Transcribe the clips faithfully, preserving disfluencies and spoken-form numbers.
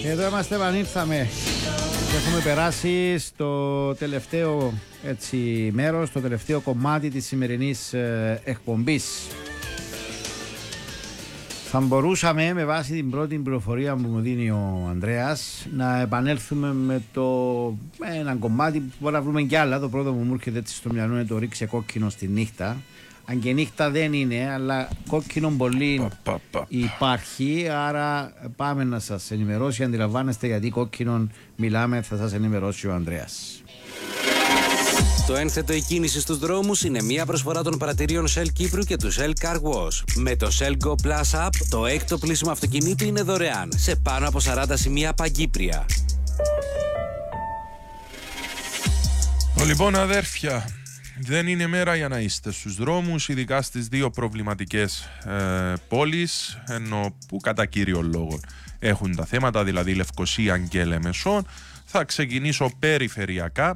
Και εδώ είμαστε, επανήλθαμε και έχουμε περάσει στο τελευταίο έτσι, μέρος, στο τελευταίο κομμάτι της σημερινής ε, εκπομπής. Θα μπορούσαμε με βάση την πρώτη πληροφορία που μου δίνει ο Ανδρέας να επανέλθουμε με το με ένα κομμάτι που μπορεί να βρούμε κι άλλα. Το πρώτο που μου έρχεται έτσι στο μυαλό είναι το ρίξε κόκκινο στη νύχτα. Αν και νύχτα δεν είναι, αλλά κόκκινο πολύ πα, πα, πα, πα. υπάρχει. Άρα πάμε να σας ενημερώσει. Αντιλαμβάνεστε γιατί κόκκινο μιλάμε, θα σας ενημερώσει ο Ανδρέας. Το ένθετο η κίνηση στους δρόμους είναι μια προσφορά των παρατηρίων Shell Κύπρου και του Shell Car Wash. Με το Shell Go Plus App, το έκτο πλήσιμο αυτοκινήτου είναι δωρεάν σε πάνω από σαράντα σημεία παγκύπρια. Λοιπόν, αδέρφια, δεν είναι μέρα για να είστε στους δρόμους, ειδικά στις δύο προβληματικές ε, πόλεις, ενώ που κατά κύριο λόγο έχουν τα θέματα, δηλαδή Λευκοσία και Λεμεσόν. Θα ξεκινήσω περιφερειακά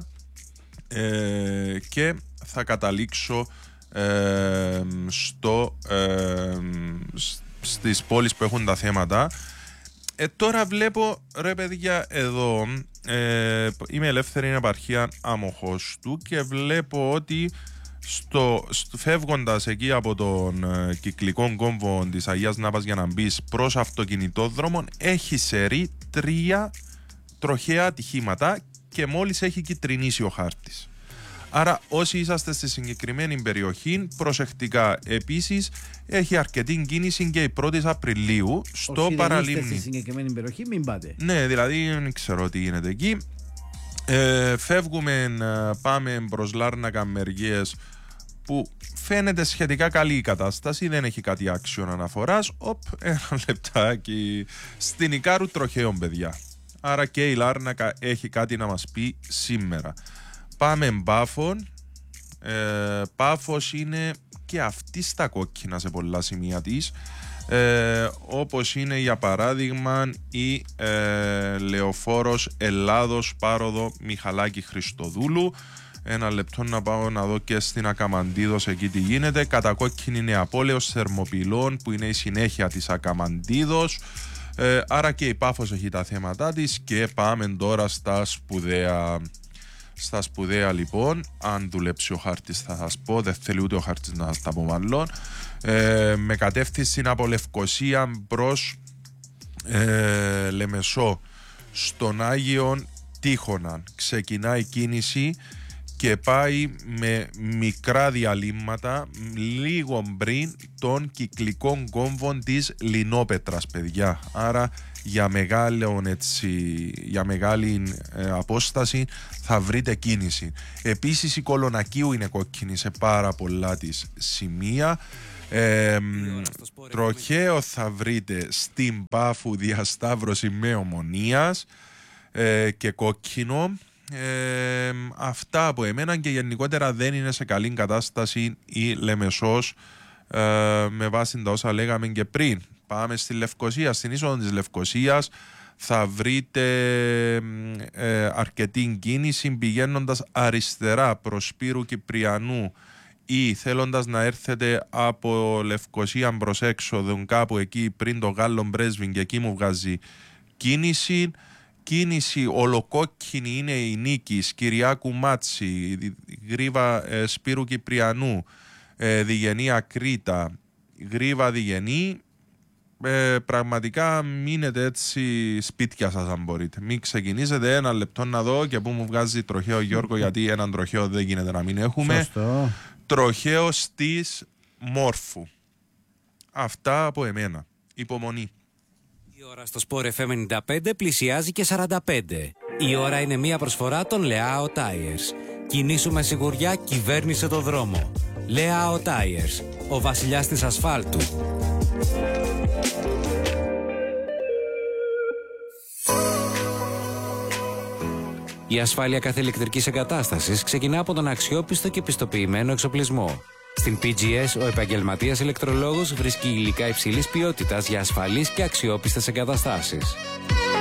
ε, και θα καταλήξω ε, στο, ε, στις πόλεις που έχουν τα θέματα. Ε, τώρα βλέπω, ρε παιδιά, εδώ ε, είμαι ελεύθερη επαρχία Αμοχώστου και βλέπω ότι στο, στο, φεύγοντας εκεί από τον ε, κυκλικό κόμβο της Αγίας Νάπας για να μπεις προς αυτοκινητόδρομο, έχει σερί τρία τροχαία ατυχήματα και μόλις έχει κυτρινήσει ο χάρτης. Άρα όσοι είσαστε στη συγκεκριμένη περιοχή, προσεκτικά. Επίσης έχει αρκετή κίνηση και η πρώτη Απριλίου στο όσοι Παραλίμνη. Όσοι είστε στη συγκεκριμένη περιοχή μην πάτε. Ναι, δηλαδή δεν ξέρω τι γίνεται εκεί. Ε, φεύγουμε, πάμε προς Λάρνακα Μεργίες που φαίνεται σχετικά καλή η κατάσταση, δεν έχει κάτι άξιο αναφοράς. Οπ, ένα λεπτάκι. Στην Ικάρου τροχαίων, παιδιά. Άρα και η Λάρνακα έχει κάτι να μας πει σήμερα. Πάμε Πάφων. Ε, Πάφος είναι και αυτή στα κόκκινα σε πολλά σημεία της. Ε, όπως είναι για παράδειγμα η ε, Λεωφόρος Ελλάδος Πάροδο Μιχαλάκη Χριστοδούλου. Ένα λεπτό να πάω να δω και στην Ακαμαντίδος εκεί τι γίνεται. Κατά κόκκινη είναι Απόλεως Θερμοπυλών που είναι η συνέχεια της Ακαμαντίδος. Ε, άρα και η Πάφος έχει τα θέματα της και πάμε τώρα στα σπουδαία. Στα σπουδαία λοιπόν, αν δουλέψει ο χάρτης θα σας πω, δεν θέλει ούτε ο χάρτης να σας τα πω μάλλον. Ε, με κατεύθυνση από Λευκοσία προς ε, Λεμεσό στον Άγιον Τείχονα ξεκινάει η κίνηση και πάει με μικρά διαλύματα λίγο πριν των κυκλικών κόμβων της Λινόπετρας, παιδιά. Άρα για, μεγάλο, έτσι, για μεγάλη ε, απόσταση θα βρείτε κίνηση. Επίσης η Κολονακίου είναι κόκκινη σε πάρα πολλά της σημεία. Ε, τροχαίο θα βρείτε στην Πάφου διασταύρωση με Ομονίας ε, και κόκκινο. Ε, αυτά από εμένα και γενικότερα δεν είναι σε καλή κατάσταση η Λεμεσός ε, με βάση τα όσα λέγαμε και πριν. Πάμε στη Λευκοσία, στην είσοδο της Λευκοσίας θα βρείτε ε, αρκετή κίνηση πηγαίνοντας αριστερά προς Σπύρου Κυπριανού ή θέλοντας να έρθετε από Λευκοσία προς έξοδο κάπου εκεί πριν το Γάλλον Πρέσβην και εκεί μου βγάζει κίνηση. Κίνηση ολοκόκκινη είναι η Νίκης, Κυριάκου Μάτση, Γρίβα ε, Σπύρου Κυπριανού, ε, Διγενή Ακρίτα, Γρίβα Διγενή. Ε, πραγματικά μείνετε έτσι σπίτια σας αν μπορείτε. Μην ξεκινήσετε, ένα λεπτό να δω και που μου βγάζει τροχαίο Γιώργο, γιατί έναν τροχαίο δεν γίνεται να μην έχουμε. Σωστό. Τροχαίο της Μόρφου. Αυτά από εμένα. Υπομονή. Η ώρα στο Sport εφ εμ ενενήντα πέντε πλησιάζει και σαράντα πέντε. Η ώρα είναι μια προσφορά των Leao Tires. Κινήσου με σιγουριά, κυβέρνησε το δρόμο. Leao Tires, ο βασιλιάς της ασφάλτου. Η ασφάλεια κάθε ηλεκτρικής εγκατάστασης ξεκινά από τον αξιόπιστο και πιστοποιημένο εξοπλισμό. Στην πι τζι ες, ο επαγγελματίας ηλεκτρολόγος βρίσκει υλικά υψηλής ποιότητας για ασφαλείς και αξιόπιστες εγκαταστάσεις.